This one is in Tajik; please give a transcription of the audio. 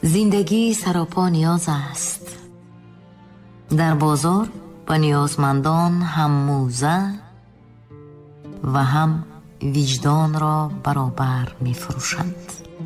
зиндагӣ саропо ниёз аст. дар бозор ба ниёзмандон ҳам мӯза ва ҳам виҷдонро баробар мефурӯшанд.